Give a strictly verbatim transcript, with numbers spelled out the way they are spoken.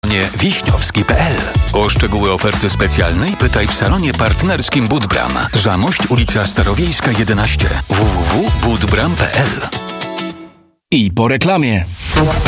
stronie wiśniowski kropka p l. O szczegóły oferty specjalnej pytaj w salonie partnerskim Budbram. Zamość, ulica Starowiejska jedenaście. w w w kropka budbram kropka p l. I po reklamie.